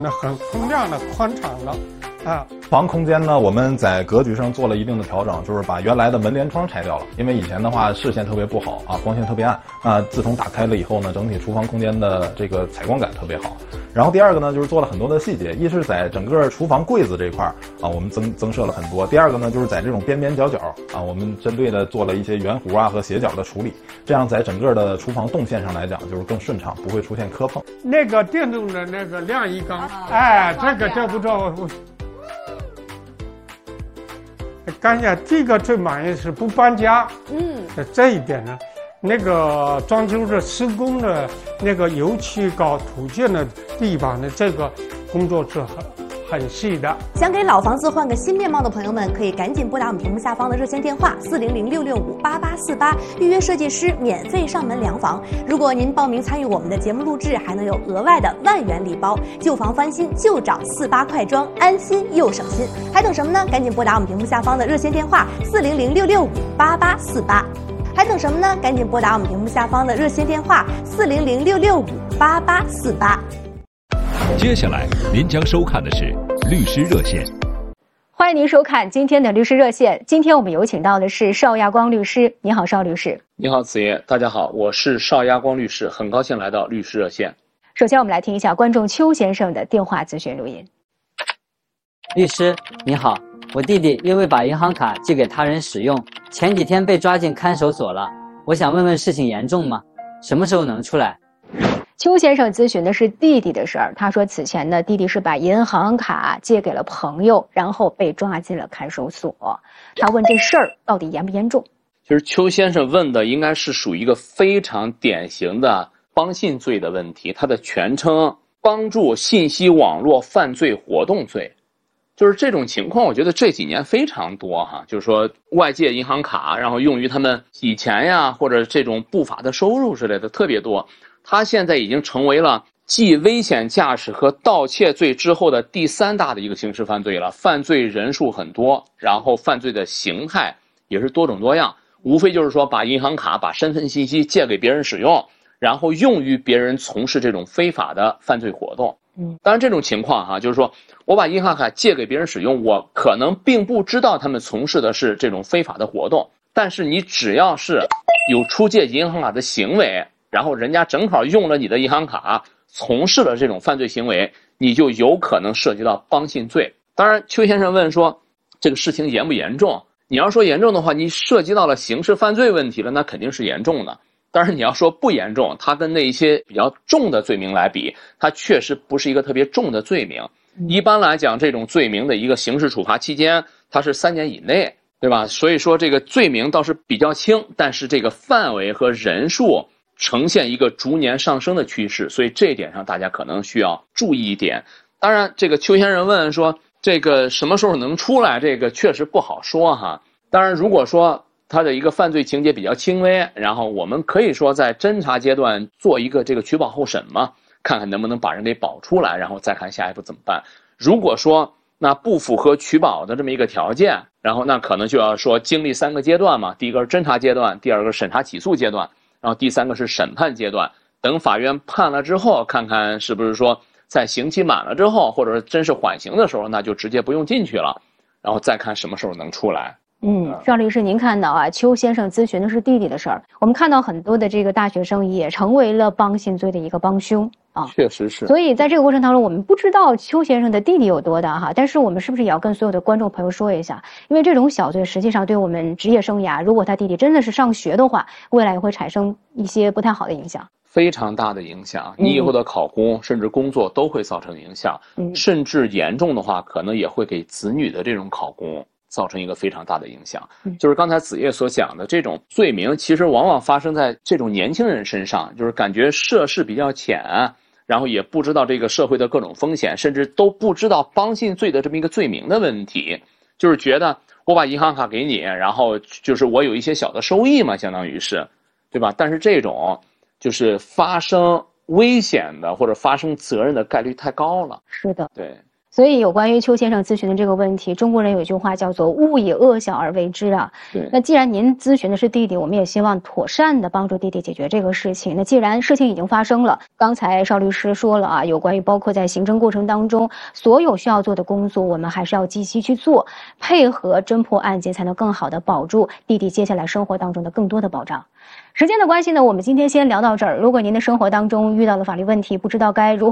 那很通亮的、宽敞的，啊。 房空间呢，我们在格局上做了一定的调整，就是把原来的门帘窗拆掉了，因为以前的话视线特别不好啊，光线特别暗。自从打开了以后呢，整体厨房空间的这个采光感特别好。然后第二个呢，就是做了很多的细节，一是在整个厨房柜子这一块啊，我们增设了很多。第二个呢，就是在这种边边角角啊，我们针对的做了一些圆弧啊和斜角的处理，这样在整个的厨房动线上来讲就是更顺畅，不会出现磕碰。 那个电动的那个晾衣缸，这不知道。刚才第一个最满意是不搬家，这一点呢，那个装修的施工的那个油漆搞土建的地方的这个工作是很细的。 想给老房子换个新面貌的朋友们，可以赶紧拨打我们屏幕下方的热线电话400-665-8848，预约设计师免费上门量房。如果您报名参与我们的节目录制，还能有额外的10000元礼包。旧房翻新就找48快装，安心又省心。还等什么呢？赶紧拨打我们屏幕下方的热线电话400-665-8848。还等什么呢？赶紧拨打我们屏幕下方的热线电话400-665-8848。 接下来您将收看的是律师热线。 欢迎您收看今天的律师热线。今天我们有请到的是邵亚光律师。你好，邵律师。 你好，子夜。大家好，我是邵亚光律师，很高兴来到律师热线。 首先我们来听一下观众邱先生的电话咨询录音。 律师你好，我弟弟因为把银行卡借给他人使用，前几天被抓进看守所了。我想问问事情严重吗？什么时候能出来？ 邱先生咨询的是弟弟的事儿，他说此前呢，弟弟是把银行卡借给了朋友，然后被抓进了看守所。他问这事儿到底严不严重？ 其实邱先生问的应该是属于一个非常典型的帮信罪的问题，它的全称帮助信息网络犯罪活动罪。就是这种情况，我觉得这几年非常多哈，就是说外借银行卡，然后用于他们洗钱呀，或者这种不法的收入之类的特别多。他现在已经成为了继危险驾驶和盗窃罪之后的第3大的一个刑事犯罪了，犯罪人数很多，然后犯罪的形态也是多种多样，无非就是说把银行卡、把身份信息借给别人使用，然后用于别人从事这种非法的犯罪活动。当然这种情况哈，就是说我把银行卡借给别人使用，我可能并不知道他们从事的是这种非法的活动，但是你只要是有出借银行卡的行为，然后人家正好用了你的银行卡，从事了这种犯罪行为，你就有可能涉及到帮信罪。当然邱先生问说这个事情严不严重，你要说严重的话，你涉及到了刑事犯罪问题了，那肯定是严重的。当然你要说不严重，它跟那一些比较重的罪名来比，它确实不是一个特别重的罪名。一般来讲，这种罪名的一个刑事处罚期间它是3年以内，对吧？所以说这个罪名倒是比较轻，但是这个范围和人数呈现一个逐年上升的趋势，所以这一点上大家可能需要注意一点。当然这个邱先生问说这个什么时候能出来，这个确实不好说哈。当然如果说他的一个犯罪情节比较轻微，然后我们可以说在侦查阶段做一个这个取保候审嘛，看看能不能把人给保出来，然后再看下一步怎么办。如果说那不符合取保的这么一个条件，然后那可能就要说经历3个阶段嘛，第一个是侦查阶段，第二个是审查起诉阶段，然后第3个是审判阶段。等法院判了之后，看看是不是说在刑期满了之后，或者真是缓刑的时候，那就直接不用进去了，然后再看什么时候能出来。 邵律师，您看到啊，邱先生咨询的是弟弟的事儿，我们看到很多的这个大学生也成为了帮信罪的一个帮凶啊， 确实是。 所以在这个过程当中，我们不知道邱先生的弟弟有多大哈，但是我们是不是也要跟所有的观众朋友说一下，因为这种小罪实际上对我们职业生涯，如果他弟弟真的是上学的话，未来也会产生一些不太好的影响。 非常大的影响，你以后的考公甚至工作都会造成影响，甚至严重的话可能也会给子女的这种考公造成一个非常大的影响。就是刚才子夜所讲的这种罪名，其实往往发生在这种年轻人身上，就是感觉涉世比较浅，然后也不知道这个社会的各种风险，甚至都不知道帮信罪的这么一个罪名的问题，就是觉得我把银行卡给你，然后就是我有一些小的收益嘛，相当于是，对吧？但是这种就是发生危险的或者发生责任的概率太高了。 是的， 对。 所以有关于邱先生咨询的这个问题，中国人有一句话叫做“勿以恶小而为之”啊。 对。 那既然您咨询的是弟弟，我们也希望妥善的帮助弟弟解决这个事情。那既然事情已经发生了，刚才邵律师说了啊，有关于包括在行政过程当中所有需要做的工作，我们还是要积极去做，配合侦破案件，才能更好的保住弟弟接下来生活当中的更多的保障。时间的关系呢，我们今天先聊到这儿。如果您的生活当中遇到了法律问题，不知道该如何